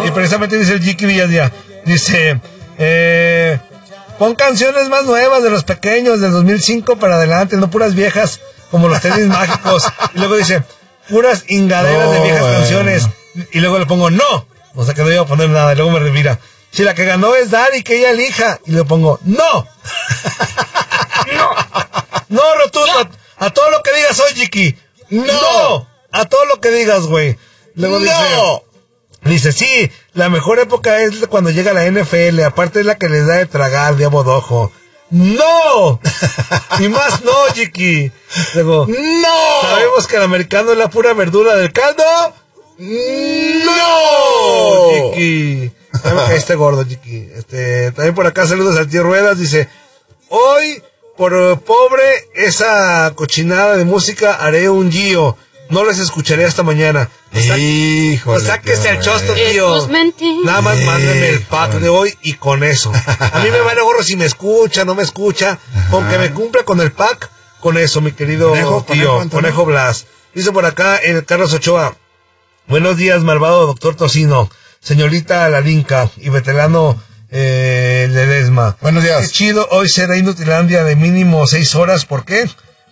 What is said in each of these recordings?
Y precisamente dice el Jiki Villadía, dice, pon canciones más nuevas de los pequeños, del 2005 para adelante, no puras viejas como los tenis mágicos. Y luego dice, puras ingaderas de viejas canciones. Y luego le pongo, no. O sea que no iba a poner nada. Y luego me revira, si la que ganó es Dari, que ella elija. Y le pongo, no. No, rotundo. A todo lo que digas hoy, Jiki. No. A todo lo que digas, güey. Luego dice, sí, la mejor época es cuando llega la NFL. Aparte es la que les da de tragar, de abodojo. ¡No! Y más no, Jiki. Luego, ¡no! ¿Sabemos que el americano es la pura verdura del caldo? ¡No! Jiki. Ya me caíste gordo, Jiki. También por acá saludos al tío Ruedas. Dice, hoy, por pobre esa cochinada de música, haré un gio. No les escucharé hasta mañana. Híjole. Sáquese el chosto, tío. Nada más mándenme el pack de hoy y con eso. A mí me vale gorro si me escucha, no me escucha. Aunque me cumpla con el pack, con eso, mi querido Conejo Blas. Dice por acá el Carlos Ochoa. Buenos días, malvado doctor Tocino, señorita Larinca y veterano Ledesma. Buenos días. Qué chido hoy será Inutilandia de mínimo 6 horas. ¿Por qué?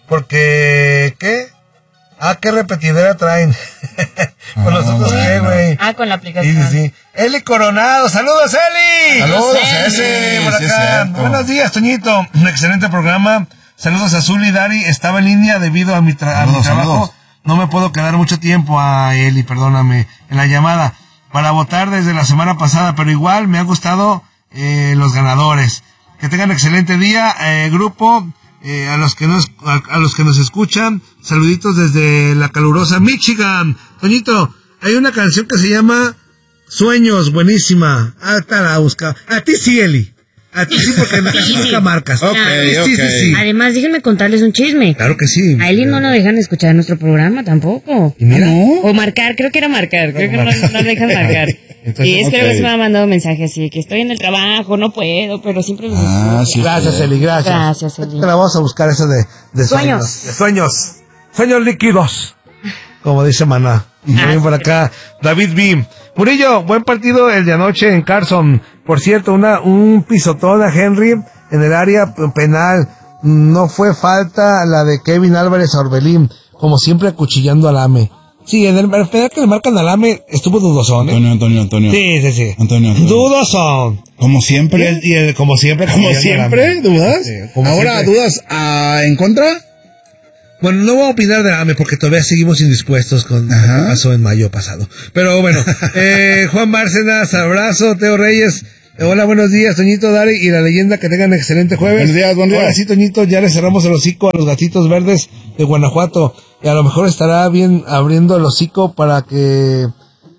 Porque, ¿qué? ¿Qué repetidera traen? ¿Con nosotros qué, güey? Con la aplicación. Sí. Eli Coronado, ¡saludos, Eli! ¡Saludos, Eli! Por acá. Buenos días, Toñito. Un excelente programa. Saludos a Zuli y Dari. Estaba en línea debido a mi trabajo. Saludos. No me puedo quedar mucho tiempo, Eli, perdóname, en la llamada, para votar desde la semana pasada, pero igual me han gustado los ganadores. Que tengan excelente día, grupo. A los que nos escuchan, saluditos desde la calurosa Michigan. Toñito, hay una canción que se llama Sueños, buenísima. Te la busca. A ti sí, Eli. A ti sí, porque casi nunca marcas. Sí. Además, déjenme contarles un chisme. Claro que sí. A Eli no lo dejan escuchar en nuestro programa tampoco. ¿Y mira? O marcar, creo que era marcar. Creo que no dejan marcar. Entonces, y es que luego se me ha mandado mensajes así, que estoy en el trabajo, no puedo, pero siempre los escucho. Sí, gracias, Eli, gracias. Gracias, Eli. Te la vamos a buscar esa de sueños. De sueños. Sueños líquidos. Como dice Maná. Y también por acá, David B. Murillo, buen partido el de anoche en Carson. Por cierto, un pisotón a Henry en el área penal. No fue falta la de Kevin Álvarez a Orbelín, como siempre acuchillando al AME. Sí, en el penal que le marcan al AME estuvo dudosón, ¿eh? Antonio. Sí. Antonio. Dudosón. Como siempre. Como siempre. Como siempre, ¿dudas? Sí, ahora, siempre. ¿dudas en contra? Bueno, no voy a opinar de AME porque todavía seguimos indispuestos con lo que pasó en mayo pasado. Pero bueno, Juan Bárcenas, abrazo, Teo Reyes. Hola, buenos días, Toñito, Dari y la leyenda, que tengan excelente jueves. Buenos días. Ahora sí, Toñito, ya le cerramos el hocico a los gatitos verdes de Guanajuato. Y a lo mejor estará bien abriendo el hocico para que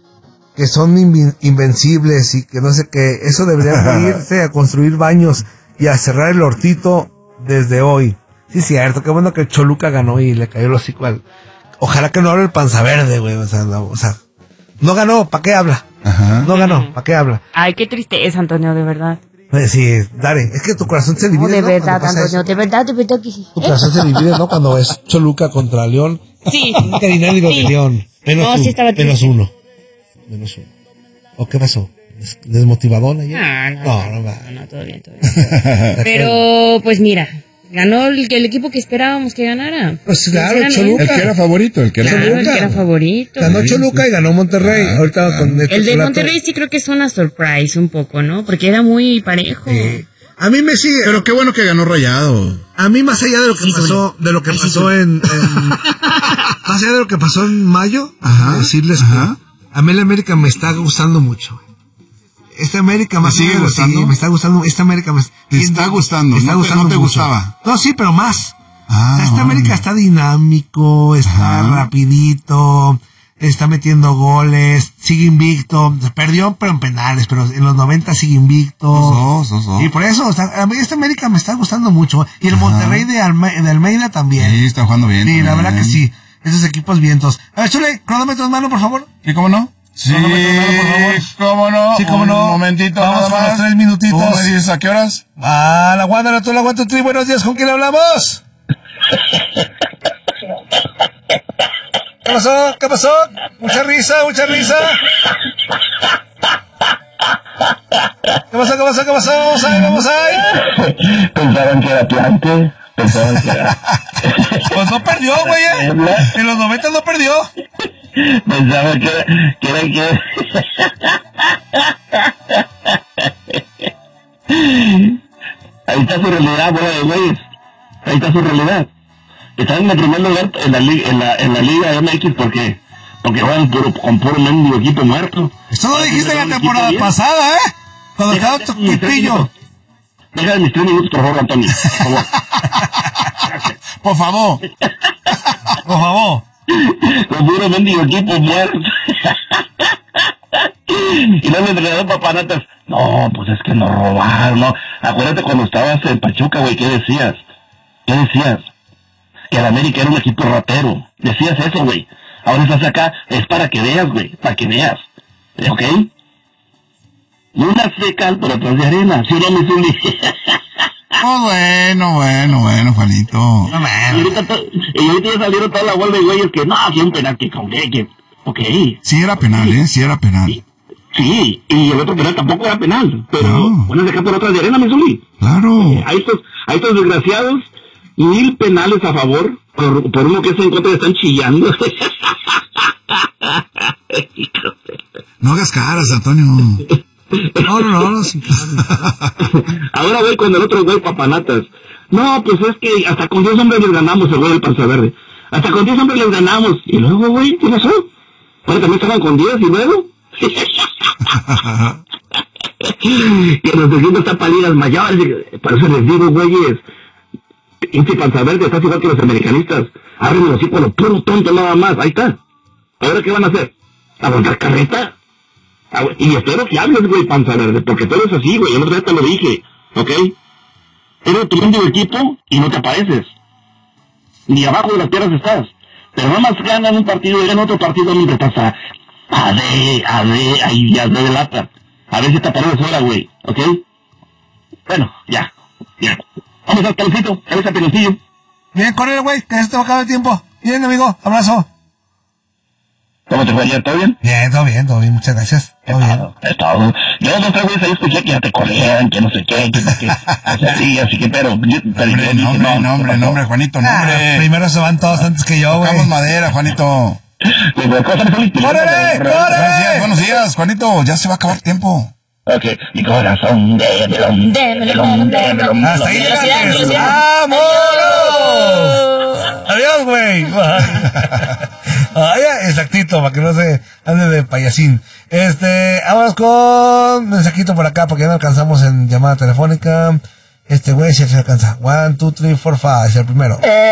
son invencibles y que no sé qué. Eso debería irse a construir baños y a cerrar el hortito desde hoy. Sí, cierto, qué bueno que el Choluca ganó y le cayó el hocico al... Ojalá que no hable el Panza Verde, güey, o sea, no ganó, ¿para qué habla? No ganó, ¿para qué habla? Ay, qué tristeza, Antonio, de verdad. Sí, Dare, es que tu corazón se divide, de ¿no? verdad, Antonio, de verdad que sí. Tu corazón se divide, ¿no? Cuando es Choluca contra León. Sí. Nunca ni nadie digo de León. Sí estaba triste. Menos uno. ¿O qué pasó? ¿Desmotivadón ayer? No, todo bien. Pero, pues mira, ganó el equipo que esperábamos que ganara. Pues claro, Choluca. El que era favorito. El que era favorito. Ganó Choluca y ganó Monterrey. Ahorita con el de Monterrey sí creo que es una surprise un poco, ¿no? Porque era muy parejo. A mí me sigue. Pero qué bueno que ganó Rayado. A mí, más allá de lo que pasó, de lo que pasó en más allá de lo que pasó en mayo, decirles que a mí la América me está gustando mucho. Esta América más sigue gustando. Sí, me está gustando. Esta América me está gustando. Me está gustando. ¿No te mucho. gustaba? No, sí, pero más. Esta América está dinámico, está rapidito, está metiendo goles, sigue invicto. Perdió, pero en penales, pero en los 90 sigue invicto. Dos. Y por eso, a mí esta América me está gustando mucho. Y el Monterrey de Almeida también. Sí, está jugando bien. Sí, la verdad que sí. Esos equipos vientos. A ver, Chule, cronómetro en mano, por favor. ¿Y cómo no? Sí, cómo no. Sí, cómo no. Un momentito, vamos nada más. con los 3 minutitos. ¿Cómo me dices a qué horas? La Wanda, tú la Wanda, Tri. Buenos días, ¿con quién hablamos? ¿Qué pasó? Mucha risa. ¿Qué pasó? Vamos ahí. Pensaban que era Atlante. Pensaban que era... Pues no perdió, güey. En los 90 no perdió. Pensaban que era... Ahí está su realidad, bola de güeyes. Ahí está su realidad. Están en el primer lugar en la Liga MX porque juegan con puro mendigo equipo muerto. Esto lo dijiste la temporada pasada, ¿eh? Cuando estaba tu equipillo. Deja mis 3 minutos, por favor, Antonio. Por favor. Con puro mendigo equipo muerto. Y luego el entrenador Papanatas, no, pues es que nos robaron, ¿no? Acuérdate cuando estabas en Pachuca, güey, ¿qué decías? Que el América era un equipo ratero. Decías eso, güey. Ahora estás acá, es para que veas, güey, para que veas. ¿Ok? Unas de cal, pero otras de arena. Si no me subí. Oh, bueno, Juanito. Y ahorita ya salieron toda la bola de güeyes que, no, que un penal, que con que, ok. Sí era penal, sí era penal. Sí, y el otro penal tampoco era penal, pero unas de cal por otras de arena, me subí. Claro. A estos desgraciados, 1000 penales a favor, por uno que es en contra, están chillando. No hagas caras, Antonio. No. Ahora voy con el otro güey, Papanatas. No, pues es que hasta con 10 hombres les ganamos, el güey del Panza Verde. Hasta con 10 hombres les ganamos. Y luego, güey, ¿qué pasó? Ahora también estaban con 10 y luego. Que nos defienden hasta palidas mayores. Por eso les digo, güeyes, este Panza Verde está igual que los americanistas. Abren así con lo puro tonto nada más. Ahí está. ¿Ahora qué van a hacer? ¿Aguantar carreta? Y espero que hables, güey, Panza Verde, porque tú eres así, güey. El otro día te lo dije, ¿ok? Eres tu mismo equipo y no te apareces. Ni abajo de las piernas estás. Pero nada más ganan un partido y ganan otro partido mientras estás ahí ya de lata. A ver si te apareces sola, güey, ¿ok? Bueno, ya. Vamos al calcito, a ver ese peloncillo. Bien, corre, güey, que se te va a acabar el tiempo. Bien, amigo, abrazo. ¿Cómo te fue ayer? ¿Todo bien? Bien, todo bien, muchas gracias. Todo bien. Es todo. Yo 2 o 3 veces ahí escuché que ya te corrían, que no sé qué, así que, pero Nombre, Juanito, nombre. Primero se van todos antes que yo, güey. Tocamos madera, Juanito. ¡Córrele! Buenos días, Juanito, ya se va a acabar tiempo. Ok, mi corazón de hombre. Hasta ahí llegaste. ¡Vámonos! Adiós, güey. Exactito, para que no se ande de payasín. Vamos con mensajito por acá, porque ya no alcanzamos en llamada telefónica. Güey, si se alcanza. 1, 2, 3, 4, 5, es el primero.